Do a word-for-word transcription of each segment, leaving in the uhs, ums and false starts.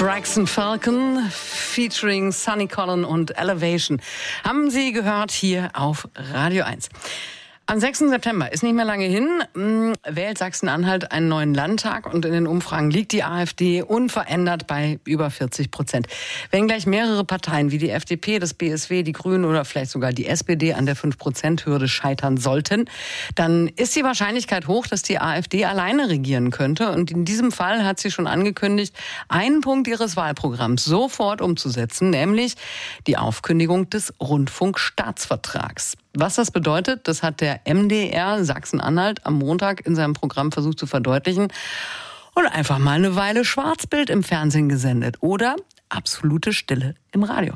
Braxton Falcon featuring Sonny Collen und Elevation. Haben Sie gehört hier auf Radio eins. Am sechsten September ist nicht mehr lange hin, wählt Sachsen-Anhalt einen neuen Landtag und in den Umfragen liegt die AfD unverändert bei über vierzig Prozent. Wenn gleich mehrere Parteien wie die F D P, das B S W, die Grünen oder vielleicht sogar die S P D an der fünf Prozent Hürde scheitern sollten, dann ist die Wahrscheinlichkeit hoch, dass die AfD alleine regieren könnte. Und in diesem Fall hat sie schon angekündigt, einen Punkt ihres Wahlprogramms sofort umzusetzen, nämlich die Aufkündigung des Rundfunkstaatsvertrags. Was das bedeutet, das hat der M D R Sachsen-Anhalt am Montag in seinem Programm versucht zu verdeutlichen und einfach mal eine Weile Schwarzbild im Fernsehen gesendet oder absolute Stille im Radio.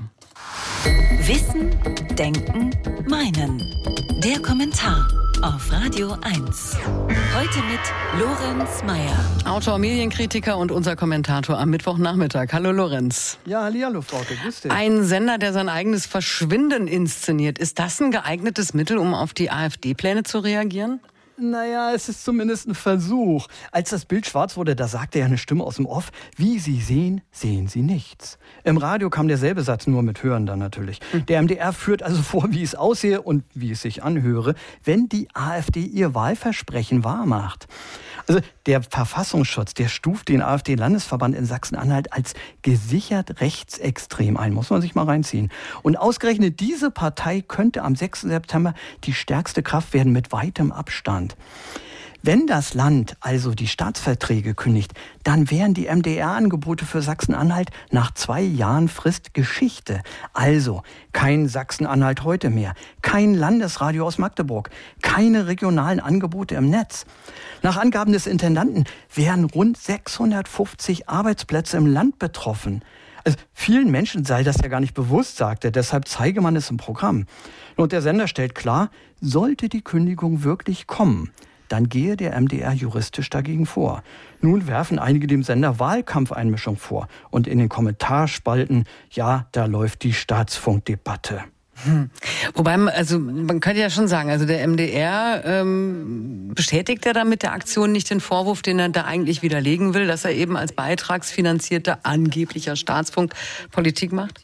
Wissen, Denken, Meinen. Der Kommentar auf Radio eins. Heute mit Lorenz Meyer. Autor, Medienkritiker und unser Kommentator am Mittwochnachmittag. Hallo Lorenz. Ja, hallihallo Frauke, grüß dich. Ein Sender, der sein eigenes Verschwinden inszeniert. Ist das ein geeignetes Mittel, um auf die AfD-Pläne zu reagieren? Naja, es ist zumindest ein Versuch. Als das Bild schwarz wurde, da sagte ja eine Stimme aus dem Off, wie Sie sehen, sehen Sie nichts. Im Radio kam derselbe Satz, nur mit Hören dann natürlich. Mhm. Der M D R führt also vor, wie es aussehe und wie es sich anhöre, wenn die AfD ihr Wahlversprechen wahrmacht. Also der Verfassungsschutz, der stuft den AfD-Landesverband in Sachsen-Anhalt als gesichert rechtsextrem ein. Muss man sich mal reinziehen. Und ausgerechnet diese Partei könnte am sechsten September die stärkste Kraft werden mit weitem Abstand. Wenn das Land also die Staatsverträge kündigt, dann wären die M D R-Angebote für Sachsen-Anhalt nach zwei Jahren Frist Geschichte. Also kein Sachsen-Anhalt heute mehr, kein Landesradio aus Magdeburg, keine regionalen Angebote im Netz. Nach Angaben des Intendanten wären rund sechshundertfünfzig Arbeitsplätze im Land betroffen. Also vielen Menschen sei das ja gar nicht bewusst, sagt er, deshalb zeige man es im Programm. Und der Sender stellt klar, sollte die Kündigung wirklich kommen, dann gehe der M D R juristisch dagegen vor. Nun werfen einige dem Sender Wahlkampfeinmischung vor. Und in den Kommentarspalten, ja, da läuft die Staatsfunkdebatte. Hm. Wobei, also man könnte ja schon sagen, also der M D R ähm, bestätigt ja da mit der Aktion nicht den Vorwurf, den er da eigentlich widerlegen will, dass er eben als beitragsfinanzierter angeblicher Staatsfunk Politik macht?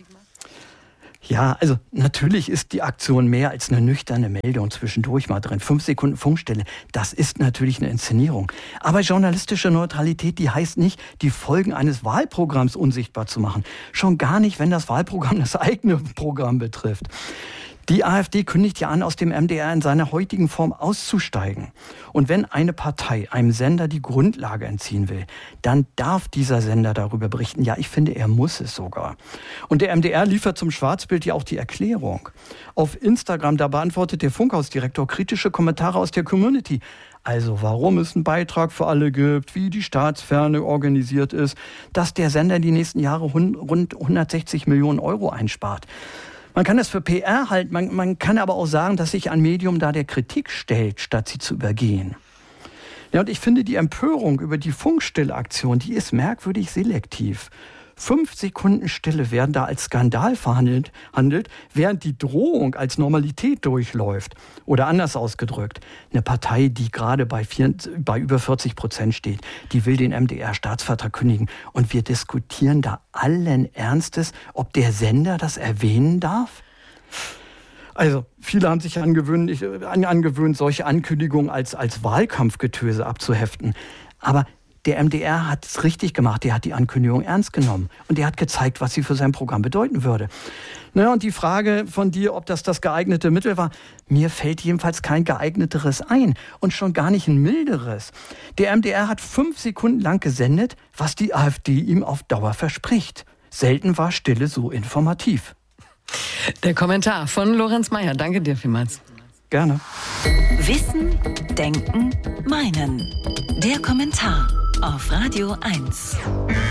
Ja, also natürlich ist die Aktion mehr als eine nüchterne Meldung zwischendurch mal drin. Fünf Sekunden Funkstille, das ist natürlich eine Inszenierung. Aber journalistische Neutralität, die heißt nicht, die Folgen eines Wahlprogramms unsichtbar zu machen. Schon gar nicht, wenn das Wahlprogramm das eigene Programm betrifft. Die AfD kündigt ja an, aus dem M D R in seiner heutigen Form auszusteigen. Und wenn eine Partei einem Sender die Grundlage entziehen will, dann darf dieser Sender darüber berichten. Ja, ich finde, er muss es sogar. Und der M D R liefert zum Schwarzbild ja auch die Erklärung. Auf Instagram, da beantwortet der Funkhausdirektor kritische Kommentare aus der Community. Also warum es einen Beitrag für alle gibt, wie die Staatsferne organisiert ist, dass der Sender die nächsten Jahre rund hundertsechzig Millionen Euro einspart. Man kann das für P R halten, man, man kann aber auch sagen, dass sich ein Medium da der Kritik stellt, statt sie zu übergehen. Ja, und ich finde, die Empörung über die Funkstillaktion, die ist merkwürdig selektiv. Fünf Sekunden Stille werden da als Skandal verhandelt, handelt, während die Drohung als Normalität durchläuft. Oder anders ausgedrückt, eine Partei, die gerade bei, vier, bei über vierzig Prozent steht, die will den M D R-Staatsvertrag kündigen. Und wir diskutieren da allen Ernstes, ob der Sender das erwähnen darf? Also, viele haben sich angewöhnt, angewöhnt solche Ankündigungen als, als Wahlkampfgetöse abzuheften. Aber der M D R hat es richtig gemacht, der hat die Ankündigung ernst genommen und der hat gezeigt, was sie für sein Programm bedeuten würde. Naja, und die Frage von dir, ob das das geeignete Mittel war, mir fällt jedenfalls kein geeigneteres ein und schon gar nicht ein milderes. Der M D R hat fünf Sekunden lang gesendet, was die AfD ihm auf Dauer verspricht. Selten war Stille so informativ. Der Kommentar von Lorenz Meyer. Danke dir vielmals. Gerne. Wissen, Denken, Meinen. Der Kommentar auf Radio eins.